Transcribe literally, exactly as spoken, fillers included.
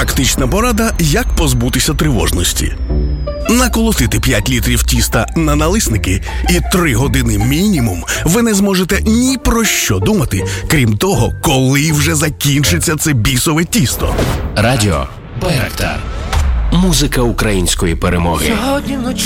Практична порада, як позбутися тривожності. Наколотити п'ять літрів тіста на налисники і три години мінімум ви не зможете ні про що думати, крім того, коли вже закінчиться це бісове тісто. Радіо Байрактар. Музика української перемоги.